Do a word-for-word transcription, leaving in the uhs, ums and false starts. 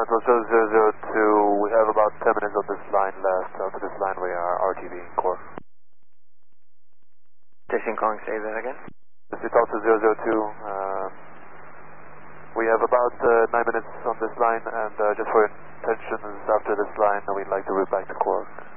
Southwest zero zero two, we have about ten minutes on this line left. After this line we are R T B in core. Station calling, say that again. This is Southwest zero zero two. Uh, we have about uh, nine minutes on this line, and uh, just for intentions after this line, we'd like to route back to core.